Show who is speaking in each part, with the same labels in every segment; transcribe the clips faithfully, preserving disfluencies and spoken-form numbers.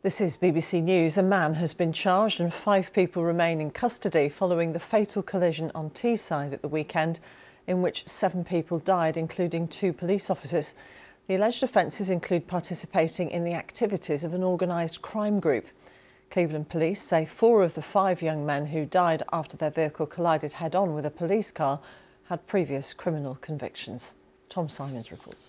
Speaker 1: This is B B C News. A man has been charged and five people remain in custody following the fatal collision on Teesside at the weekend, in which seven people died, including two police officers. The alleged offences include participating in the activities of an organised crime group. Cleveland police say four of the five young men who died after their vehicle collided head-on with a police car had previous criminal convictions. Tom Simons reports.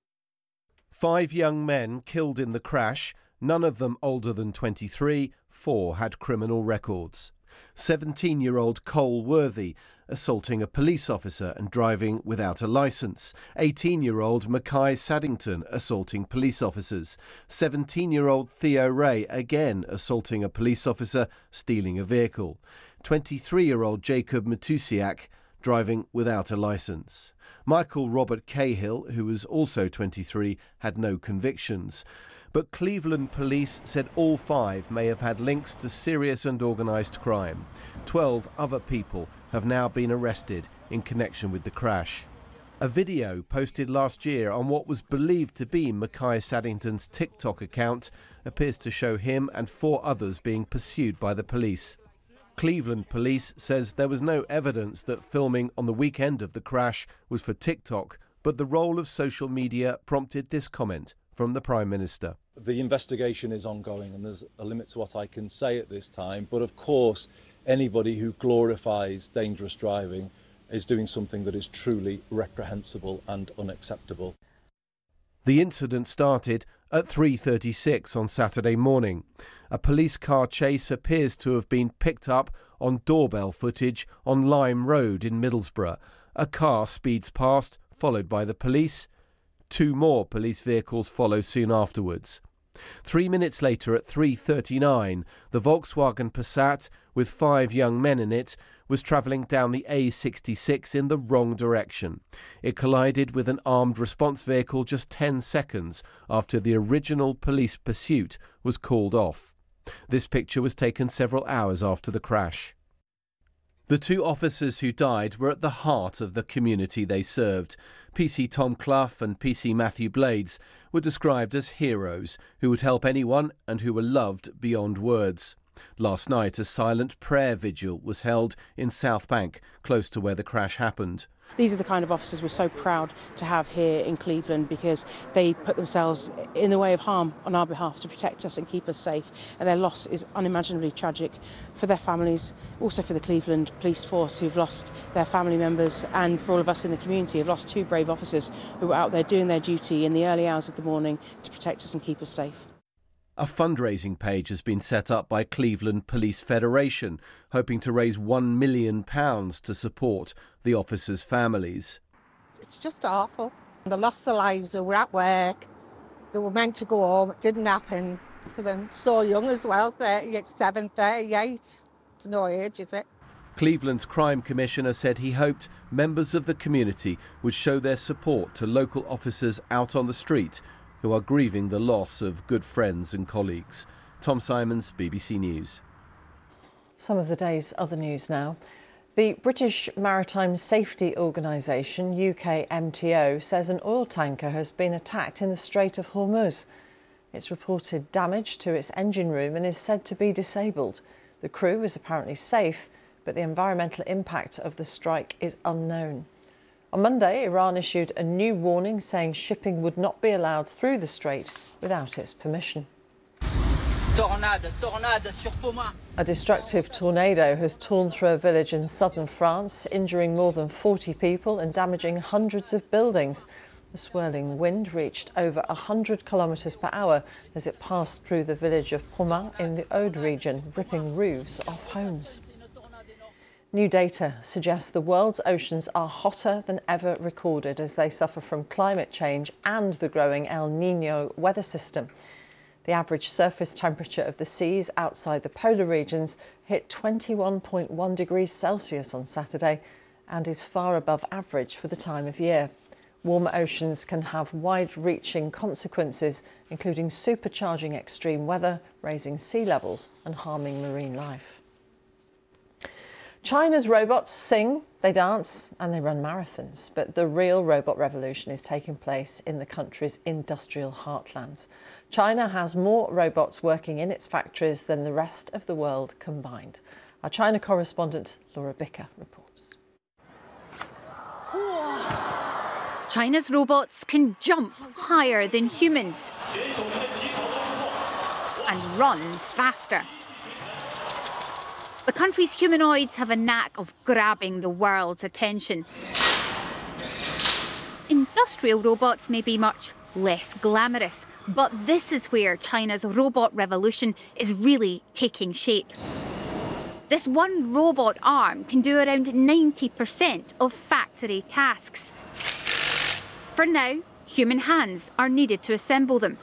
Speaker 2: Five young men killed in the crash, none of them older than twenty-three, four had criminal records. seventeen-year-old Cole Worthy assaulting a police officer and driving without a licence. eighteen-year-old Mackay Saddington assaulting police officers. seventeen-year-old Theo Ray again assaulting a police officer, stealing a vehicle. twenty-three-year-old Jacob Matusiak driving without a licence. Michael Robert Cahill, who was also twenty-three, had no convictions. But Cleveland police said all five may have had links to serious and organised crime. Twelve other people have now been arrested in connection with the crash. A video posted last year on what was believed to be Mackay Saddington's TikTok account appears to show him and four others being pursued by the police. Cleveland police says there was no evidence that filming on the weekend of the crash was for TikTok, but the role of social media prompted this comment from the Prime Minister.
Speaker 3: The investigation is ongoing and there's a limit to what I can say at this time, but of course anybody who glorifies dangerous driving is doing something that is truly reprehensible and unacceptable.
Speaker 2: The incident started at three thirty-six on Saturday morning. A police car chase appears to have been picked up on doorbell footage on Lime Road in Middlesbrough. A car speeds past, followed by the police. Two more police vehicles follow soon afterwards. Three minutes later, at three thirty-nine, the Volkswagen Passat, with five young men in it, was travelling down the A sixty-six in the wrong direction. It collided with an armed response vehicle just ten seconds after the original police pursuit was called off. This picture was taken several hours after the crash. The two officers who died were at the heart of the community they served. P C Tom Clough and P C Matthew Blades were described as heroes who would help anyone and who were loved beyond words. Last night, a silent prayer vigil was held in South Bank, close to where the crash happened.
Speaker 4: These are the kind of officers we're so proud to have here in Cleveland, because they put themselves in the way of harm on our behalf to protect us and keep us safe, and their loss is unimaginably tragic for their families, also for the Cleveland Police Force who've lost their family members, and for all of us in the community who've lost two brave officers who were out there doing their duty in the early hours of the morning to protect us and keep us safe.
Speaker 2: A fundraising page has been set up by Cleveland Police Federation, hoping to raise one million pounds to support the officers' families.
Speaker 5: It's just awful. They lost their lives, they were at work, they were meant to go home, it didn't happen for them. So young as well, thirty-seven, thirty-eight, it's no age, is it?
Speaker 2: Cleveland's Crime Commissioner said he hoped members of the community would show their support to local officers out on the street who are grieving the loss of good friends and colleagues. Tom Simons, B B C News.
Speaker 1: Some of the day's other news now. The British Maritime Safety Organisation, U K M T O, says an oil tanker has been attacked in the Strait of Hormuz. It's reported damage to its engine room and is said to be disabled. The crew is apparently safe, but the environmental impact of the strike is unknown. On Monday, Iran issued a new warning saying shipping would not be allowed through the strait without its permission. A destructive tornado has torn through a village in southern France, injuring more than forty people and damaging hundreds of buildings. The swirling wind reached over one hundred kilometres per hour as it passed through the village of Pomain in the Aude region, ripping roofs off homes. New data suggests the world's oceans are hotter than ever recorded as they suffer from climate change and the growing El Niño weather system. The average surface temperature of the seas outside the polar regions hit twenty-one point one degrees Celsius on Saturday and is far above average for the time of year. Warmer oceans can have wide-reaching consequences, including supercharging extreme weather, raising sea levels and harming marine life. China's robots sing, They dance and they run marathons, but the real robot revolution is taking place in the country's industrial heartlands. China has more robots working in its factories than the rest of the world combined. Our China correspondent Laura Bicker reports.
Speaker 6: China's robots can jump higher than humans and run faster. The country's humanoids have a knack of grabbing the world's attention. Industrial robots may be much less glamorous, but this is where China's robot revolution is really taking shape. This one robot arm can do around ninety percent of factory tasks. For now, human hands are needed to assemble them.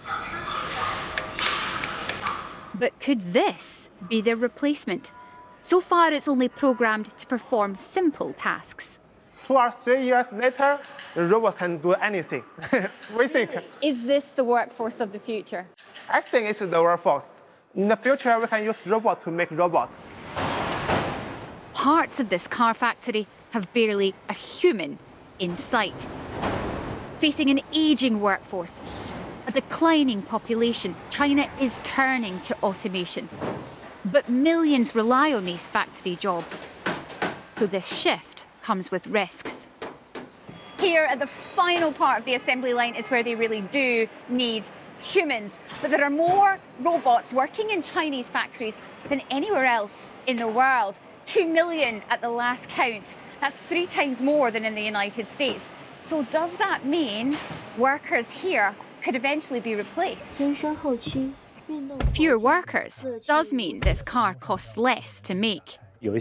Speaker 6: But could this be their replacement? So far, it's only programmed to perform simple tasks.
Speaker 7: Two or three years later, the robot can do anything. We think.
Speaker 6: Is this the workforce of the future?
Speaker 7: I think it's the workforce. In the future, we can use robots to make robots.
Speaker 6: Parts of this car factory have barely a human in sight. Facing an ageing workforce, a declining population, China is turning to automation. But millions rely on these factory jobs. So this shift comes with risks. Here at the final part of the assembly line is where they really do need humans. But there are more robots working in Chinese factories than anywhere else in the world. Two million at the last count. That's three times more than in the United States. So does that mean workers here could eventually be replaced? Fewer workers does mean this car costs less to make.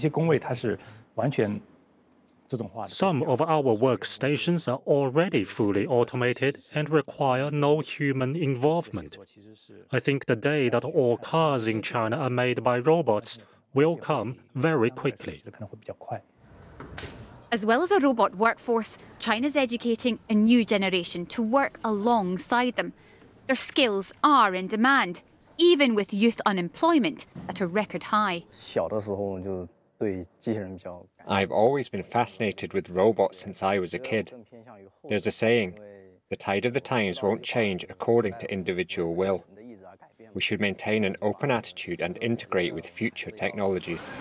Speaker 8: Some of our workstations are already fully automated and require no human involvement. I think the day that all cars in China are made by robots will come very quickly.
Speaker 6: As well as a robot workforce, China's educating a new generation to work alongside them. Their skills are in demand, even with youth unemployment at a record high.
Speaker 9: I've always been fascinated with robots since I was a kid. There's a saying, the tide of the times won't change according to individual will. We should maintain an open attitude and integrate with future technologies.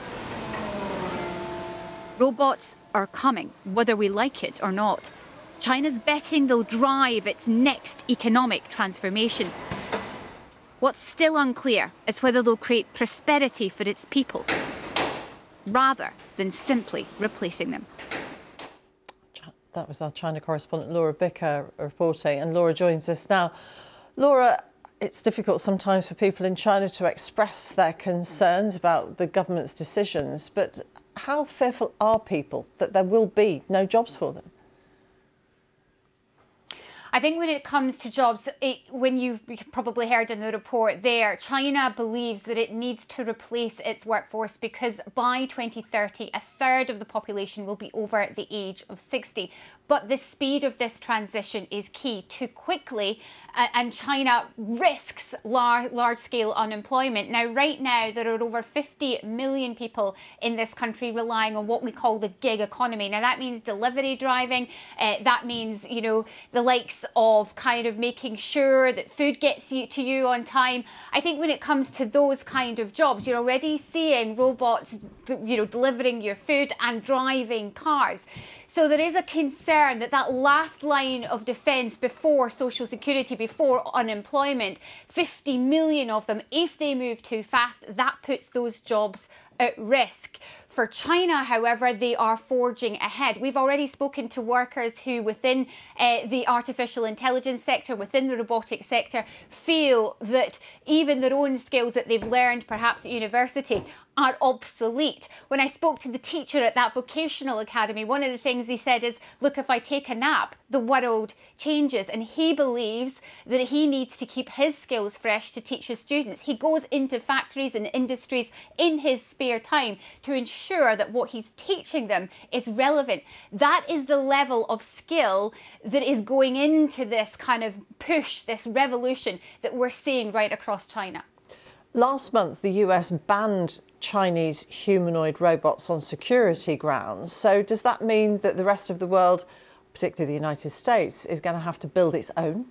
Speaker 6: Robots are coming, whether we like it or not. China's betting they'll drive its next economic transformation. What's still unclear is whether they'll create prosperity for its people, rather than simply replacing them.
Speaker 1: That was our China correspondent Laura Bicker reporting, and Laura joins us now. Laura, it's difficult sometimes for people in China to express their concerns about the government's decisions, but how fearful are people that there will be no jobs for them?
Speaker 6: I think when it comes to jobs, it, when you, you probably heard in the report there, China believes that it needs to replace its workforce because by twenty thirty, a third of the population will be over the age of sixty. But the speed of this transition is key. Too quickly, uh, and China risks lar large-scale unemployment. Now, right now, there are over fifty million people in this country relying on what we call the gig economy. Now, that means delivery driving. Uh, that means, you know, the likes of kind of making sure that food gets you, to you on time. I think when it comes to those kind of jobs, you're already seeing robots, you know, delivering your food and driving cars. So there is a concern that that last line of defence before social security, before unemployment, fifty million of them, if they move too fast, that puts those jobs at risk. For China, however, they are forging ahead. We've already spoken to workers who within uh, the artificial intelligence sector, within the robotics sector, feel that even their own skills that they've learned perhaps at university are obsolete. When I spoke to the teacher at that vocational academy, one of the things he said is, look, if I take a nap, the world changes. And he believes that he needs to keep his skills fresh to teach his students. He goes into factories and industries in his spare time to ensure that what he's teaching them is relevant. That is the level of skill that is going into this kind of push, this revolution that we're seeing right across China.
Speaker 1: Last month, the U S banned Chinese humanoid robots on security grounds. So does that mean that the rest of the world, particularly the United States, is going to have to build its own?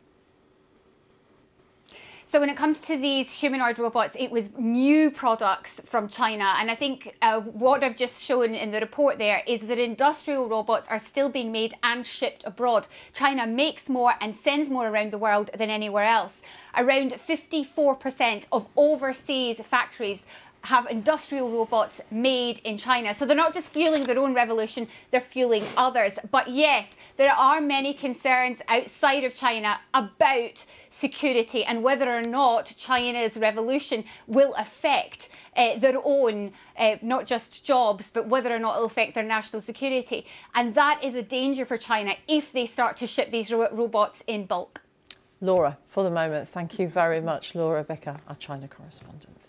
Speaker 6: So when it comes to these humanoid robots, it was new products from China. And I think uh, what I've just shown in the report there is that industrial robots are still being made and shipped abroad. China makes more and sends more around the world than anywhere else. Around fifty-four percent of overseas factories have industrial robots made in China. So they're not just fueling their own revolution, they're fueling others. But yes, there are many concerns outside of China about security and whether or not China's revolution will affect uh, their own, uh, not just jobs, but whether or not it'll affect their national security. And that is a danger for China if they start to ship these ro robots in bulk.
Speaker 1: Laura, for the moment, thank you very much. Laura Bicker, our China correspondent.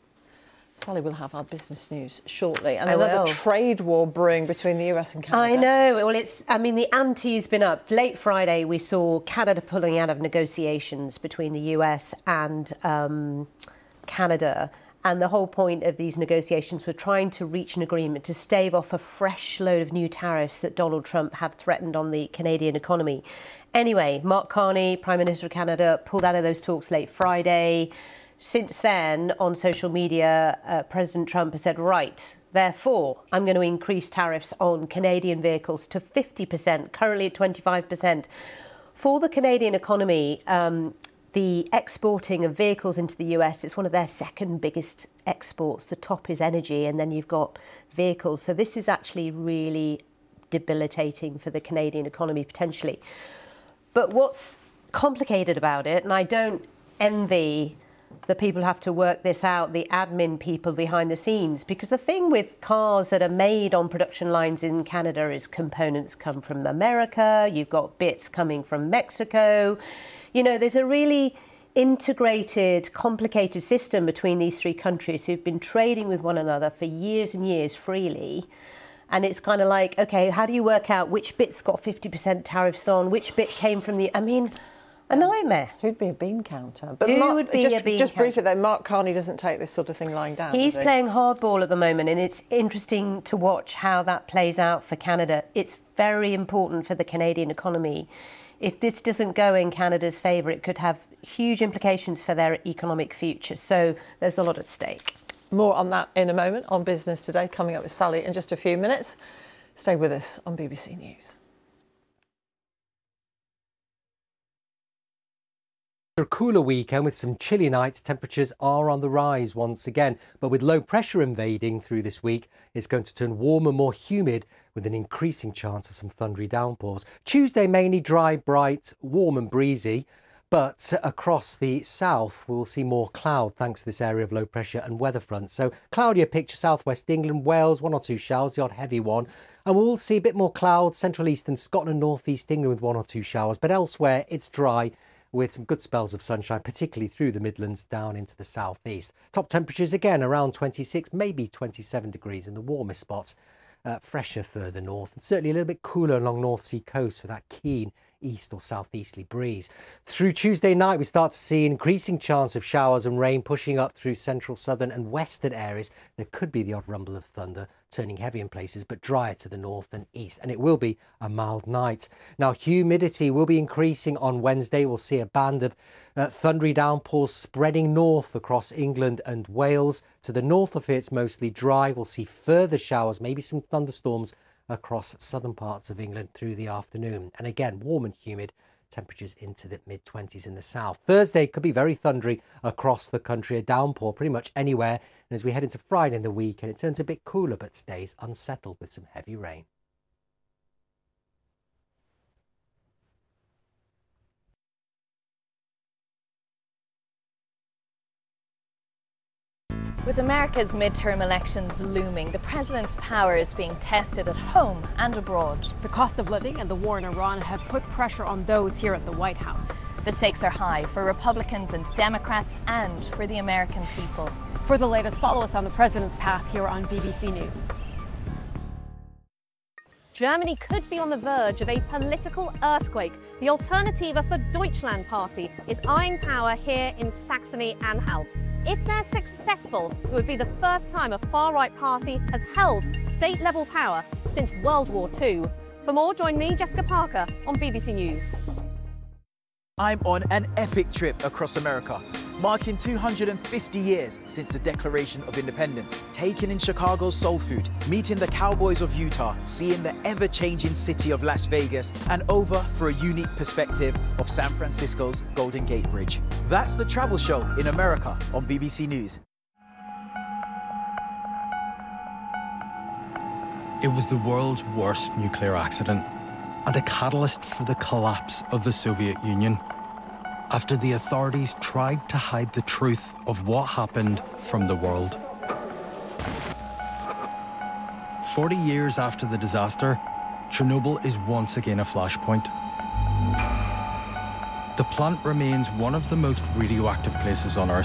Speaker 1: Sally will have our business news shortly, and
Speaker 10: I
Speaker 1: another
Speaker 10: will.
Speaker 1: trade war brewing between the U S and Canada.
Speaker 10: I know. Well, it's. I mean, the ante's been up. Late Friday, we saw Canada pulling out of negotiations between the U S and um, Canada, and the whole point of these negotiations were trying to reach an agreement to stave off a fresh load of new tariffs that Donald Trump had threatened on the Canadian economy. Anyway, Mark Carney, Prime Minister of Canada, pulled out of those talks late Friday. Since then, on social media, uh, President Trump has said, right, therefore, I'm going to increase tariffs on Canadian vehicles to fifty percent, currently at twenty-five percent. For the Canadian economy, um, the exporting of vehicles into the U S is one of their second biggest exports. The top is energy, and then you've got vehicles. So this is actually really debilitating for the Canadian economy, potentially. But what's complicated about it, and I don't envy the people who have to work this out, the admin people behind the scenes, because the thing with cars that are made on production lines in Canada is components come from America, you've got bits coming from Mexico. You know, there's a really integrated, complicated system between these three countries who've been trading with one another for years and years freely. And it's kind of like, okay, how do you work out which bit's got fifty percent tariffs on, which bit came from the, I mean, a nightmare.
Speaker 1: Who'd be a bean counter? But
Speaker 10: Who
Speaker 1: Mark,
Speaker 10: would be
Speaker 1: just,
Speaker 10: a bean
Speaker 1: Just briefly
Speaker 10: counter?
Speaker 1: though, Mark Carney doesn't take this sort of thing lying down.
Speaker 10: He's
Speaker 1: does he?
Speaker 10: playing hardball at the moment, and it's interesting to watch how that plays out for Canada. It's very important for the Canadian economy. If this doesn't go in Canada's favour, it could have huge implications for their economic future. So there's a lot at stake.
Speaker 1: More on that in a moment on Business Today, coming up with Sally in just a few minutes. Stay with us on B B C News.
Speaker 11: A cooler weekend with some chilly nights, temperatures are on the rise once again. But with low pressure invading through this week, it's going to turn warmer, more humid with an increasing chance of some thundery downpours. Tuesday mainly dry, bright, warm and breezy. But across the south, we'll see more cloud thanks to this area of low pressure and weather front. So cloudier picture, southwest England, Wales, one or two showers, the odd heavy one. And we'll see a bit more cloud, central eastern Scotland, northeast England with one or two showers. But elsewhere, it's dry, with some good spells of sunshine, particularly through the Midlands down into the southeast. Top temperatures again around twenty-six, maybe twenty-seven degrees in the warmest spots. Uh, fresher further north, and certainly a little bit cooler along North Sea coast with that keen east or southeasterly breeze. Through Tuesday night, we start to see an increasing chance of showers and rain pushing up through central, southern and western areas. There could be the odd rumble of thunder, turning heavy in places, but drier to the north and east. And it will be a mild night. Now, humidity will be increasing on Wednesday. We'll see a band of uh, thundery downpours spreading north across England and Wales. To the north of it, it's mostly dry. We'll see further showers, maybe some thunderstorms across southern parts of England through the afternoon. And again, warm and humid, temperatures into the mid twenties in the south. Thursday could be very thundery across the country, a downpour pretty much anywhere. And as we head into Friday in the weekend, it turns a bit cooler but stays unsettled with some heavy rain.
Speaker 12: With America's midterm elections looming, the president's power is being tested at home and abroad.
Speaker 13: The cost of living and the war in Iran have put pressure on those here at the White House.
Speaker 12: The stakes are high for Republicans and Democrats and for the American people.
Speaker 13: For the latest, follow us on the president's path here on B B C News. Germany could be on the verge of a political earthquake. The Alternative for Deutschland party is eyeing power here in Saxony-Anhalt. If they're successful, it would be the first time a far-right party has held state-level power since World War Two. For more, join me, Jessica Parker, on B B C News.
Speaker 14: I'm on an epic trip across America, marking two hundred fifty years since the Declaration of Independence. Taken in Chicago's soul food, meeting the Cowboys of Utah, seeing the ever-changing city of Las Vegas, and over for a unique perspective of San Francisco's Golden Gate Bridge. That's the travel show in America on B B C News.
Speaker 15: It was the world's worst nuclear accident and a catalyst for the collapse of the Soviet Union, after the authorities tried to hide the truth of what happened from the world. Forty years after the disaster, Chernobyl is once again a flashpoint. The plant remains one of the most radioactive places on Earth.